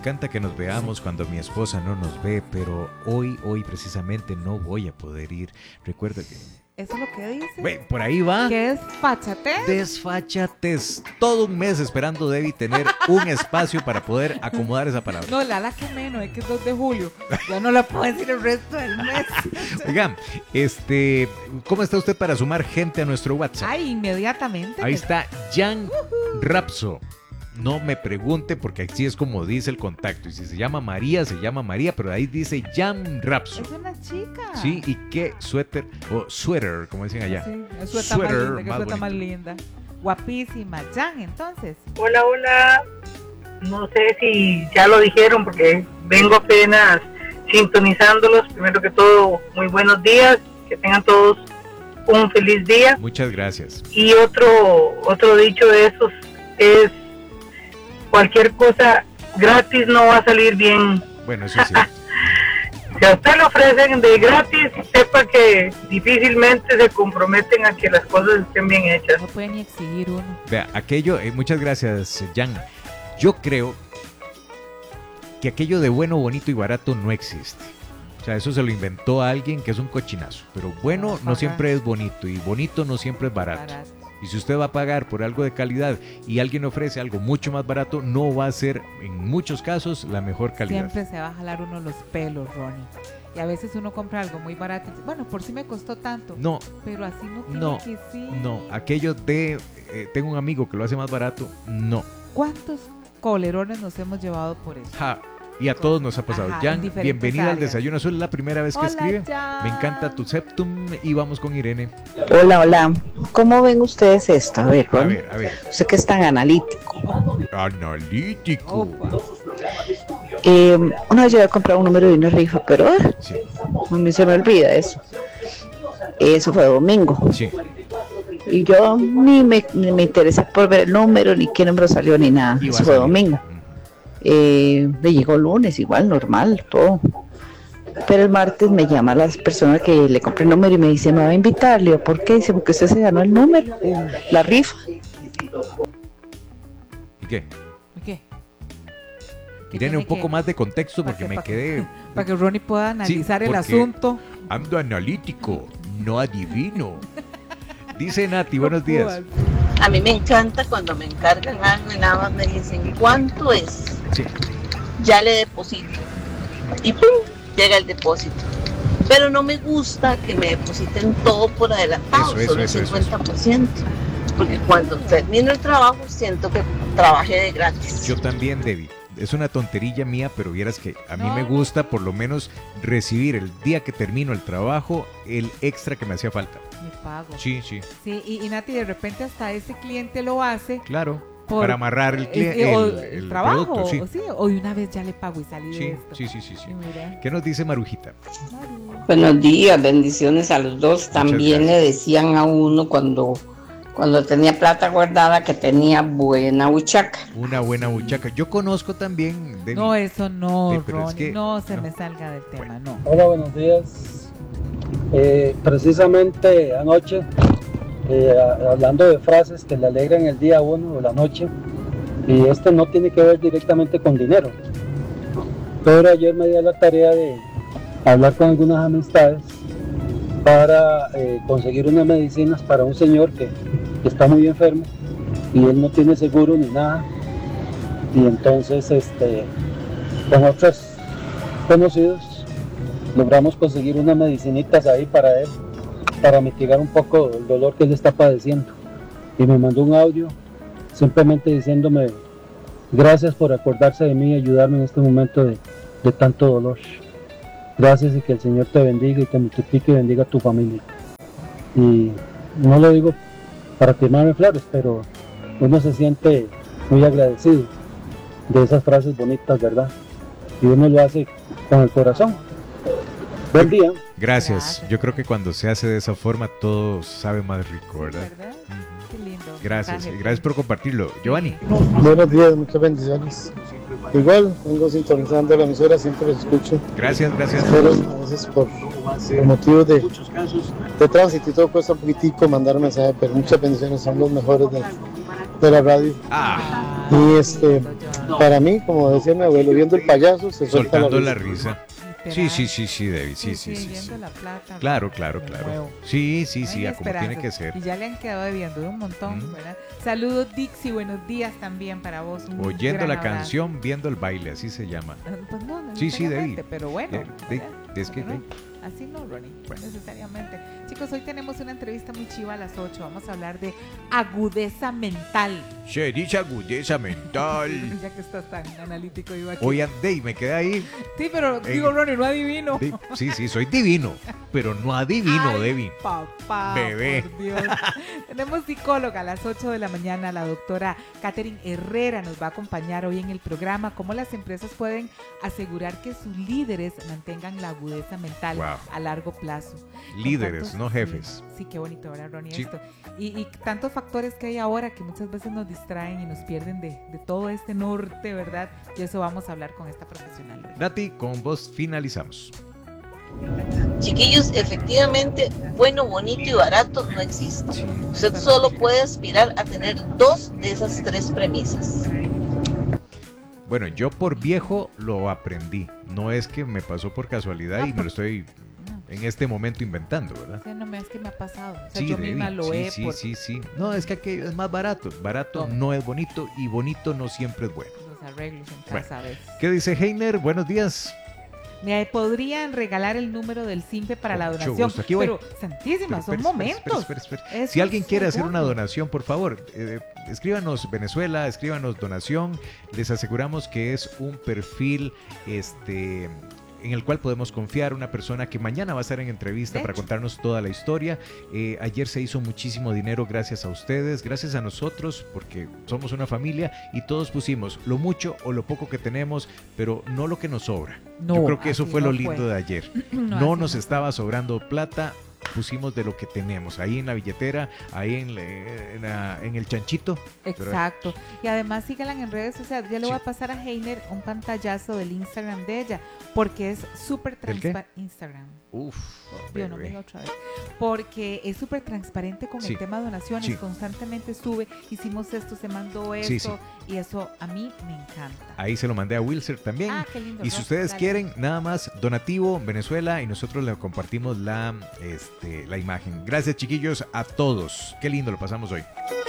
encanta que nos veamos cuando mi esposa no nos ve, pero hoy precisamente no voy a poder ir. Recuerda que... ¿Eso es lo que dice? Güey, por ahí va. ¿Qué es desfachatez? Desfachatez. Todo un mes esperando Debbie tener un espacio para poder acomodar esa palabra. No, la que menos, es que es 2 de julio. Ya no la puedo decir el resto del mes. Oigan, ¿cómo está usted para sumar gente a nuestro WhatsApp? Ay, inmediatamente. Ahí está Jan Rapso. No me pregunte porque así es como dice el contacto. Y si se llama María, pero ahí dice Jan Rapso. Es una chica. Sí, y qué suéter, o sweater, como dicen allá. Sí, es suéter más linda. Guapísima. Jan, entonces. Hola, hola. No sé si ya lo dijeron porque vengo apenas sintonizándolos. Primero que todo, muy buenos días. Que tengan todos un feliz día. Muchas gracias. Y otro dicho de esos es: cualquier cosa gratis no va a salir bien. Bueno, eso sí. Si a usted le ofrecen de gratis, sepa que difícilmente se comprometen a que las cosas estén bien hechas. No puede ni exigir uno. Vea, aquello, muchas gracias, Jan. Yo creo que aquello de bueno, bonito y barato no existe. O sea, eso se lo inventó alguien que es un cochinazo. Pero bueno no siempre es bonito y bonito no siempre es barato. Y si usted va a pagar por algo de calidad y alguien ofrece algo mucho más barato, no va a ser en muchos casos la mejor calidad. Siempre se va a jalar uno los pelos, Ronnie. Y a veces uno compra algo muy barato y dice, bueno, por si me costó tanto. No. Pero así no tiene que ser. No, aquello de tengo un amigo que lo hace más barato, no. ¿Cuántos colerones nos hemos llevado por eso? Y a todos nos ha pasado. Jan, bienvenida al desayuno. Eso es la primera vez que escribe. Jan. Me encanta tu septum. Y vamos con Irene. Hola. ¿Cómo ven ustedes esto? A ver. Usted que es tan analítico. Analítico. Una vez yo había comprado un número de una rifa, pero sí. Se me olvida eso. Eso fue domingo. Sí. Y yo ni me interesé por ver el número, ni qué número salió, ni nada. Eso fue domingo. Me llegó lunes, igual, normal, todo. Pero el martes me llama la persona que le compré el número y me dice, ¿me va a invitar? Le digo, ¿por qué? Dice, porque usted se ganó el número, la rifa. ¿Y qué? Irene, un poco más de contexto porque me quedé... Para que Ronnie pueda analizar el asunto. Ando analítico, no adivino. Dice Nati, buenos días. A mí me encanta cuando me encargan algo y nada más me dicen, ¿cuánto es? Sí. Ya le deposito. Y ¡pum! Llega el depósito. Pero no me gusta que me depositen todo por adelantado, solo el 50%. Porque cuando termino el trabajo siento que trabajé de gratis. Yo también, Debbie. Es una tonterilla mía, pero vieras que a mí me gusta por lo menos recibir el día que termino el trabajo el extra que me hacía falta. Mi pago. Sí. Sí, y Nati, de repente hasta ese cliente lo hace. Claro, para amarrar el cliente, el trabajo. producto, sí. O de una vez ya le pago y salí de esto. Sí. ¿Qué nos dice Marujita? Buenos días, bendiciones a los dos. También le decían a uno cuando tenía plata guardada que tenía buena buchaca. Una buena buchaca. Yo conozco también... No, eso no, sí, Ronnie, es que, no se me salga del tema, no. Hola, buenos días. Precisamente anoche, hablando de frases que le alegran el día a uno o la noche, y esto no tiene que ver directamente con dinero, pero ayer me di a la tarea de hablar con algunas amistades para conseguir unas medicinas para un señor que está muy enfermo y él no tiene seguro ni nada, y entonces con otros conocidos logramos conseguir unas medicinitas ahí para él, para mitigar un poco el dolor que él está padeciendo, y me mandó un audio simplemente diciéndome gracias por acordarse de mí y ayudarme en este momento de tanto dolor. Gracias, y que el Señor te bendiga y te multiplique y bendiga a tu familia. Y no lo digo para firmarme flores, pero uno se siente muy agradecido de esas frases bonitas, ¿verdad? Y uno lo hace con el corazón. Buen día. Gracias. Yo creo que cuando se hace de esa forma todo sabe más rico, ¿verdad? ¿Verdad? Qué lindo. Gracias por compartirlo. Giovanni. Buenos días, muchas bendiciones. Igual, vengo sintonizando la emisora, siempre los escucho. Gracias. Pero a veces por motivos de tránsito y todo cuesta un poquitico mandar mensaje, pero muchas bendiciones, son los mejores de la radio. Y para mí, como decía mi abuelo, viendo el payaso, se suelta soltando la la risa. risa. Sí, David, sí. La plata, Claro. Sí, hay como tiene que ser. Y ya le han quedado debiendo un montón, ¿verdad? Saludos, Dixie, buenos días también para vos. Oyendo la canción, viendo el baile, así se llama. Pues no sí, David. Pero bueno. Es que así no, Ronnie, necesariamente. Chicos, hoy tenemos una entrevista muy chiva a las 8. Vamos a hablar de agudeza mental. Se dice agudeza mental. Ya que estás tan analítico, iba aquí. Oye, me quedé ahí. Sí, pero digo, Ronnie, no adivino. Sí, soy divino, pero no adivino, Debbie. Papá, bebé. Por Dios. Tenemos psicóloga a las 8 de la mañana. La doctora Catherine Herrera nos va a acompañar hoy en el programa. Cómo las empresas pueden asegurar que sus líderes mantengan la agudeza mental a largo plazo. Líderes, no jefes. Sí, qué bonito, ¿verdad, Ronnie? Sí. Esto. Y tantos factores que hay ahora que muchas veces nos distraen y nos pierden de todo este norte, ¿verdad? Y eso vamos a hablar con esta profesional. Nati, con vos finalizamos. Chiquillos, efectivamente, bueno, bonito y barato no existe. Usted solo puede aspirar a tener 2 de esas 3 premisas. Bueno, yo por viejo lo aprendí. No es que me pasó por casualidad y me lo estoy en este momento inventando, ¿verdad? O sea, no es que me ha pasado. O sea, sí, yo misma lo he. Sí. No, es que aquello es más barato. Barato no es bonito y bonito no siempre es bueno. Los arreglos en casa a veces. ¿Qué dice Heiner? Buenos días. Me podrían regalar el número del SIMPE para la donación. Aquí voy. Pero, santísima, son momentos. Espera. Si alguien quiere hacer una donación, por favor, escríbanos Venezuela, escríbanos donación. Les aseguramos que es un perfil en el cual podemos confiar, una persona que mañana va a estar en entrevista para contarnos toda la historia. Ayer se hizo muchísimo dinero gracias a ustedes, gracias a nosotros, porque somos una familia y todos pusimos lo mucho o lo poco que tenemos, pero no lo que nos sobra. Yo creo que eso fue lo lindo de ayer. No nos estaba sobrando plata, pusimos de lo que tenemos, ahí en la billetera, ahí en el chanchito. Exacto. Y además síganla en redes sociales. Ya le voy a pasar a Heiner un pantallazo del Instagram de ella, porque es súper transparente. Instagram. Yo no me digo otra vez. Porque es súper transparente con el tema de donaciones. Constantemente sube, hicimos esto, se mandó esto. Y eso a mí me encanta. Ahí se lo mandé a Wilser también. Qué lindo. Y si ustedes quieren, nada más donativo Venezuela y nosotros le compartimos la imagen. Gracias, chiquillos, a todos. Qué lindo lo pasamos hoy.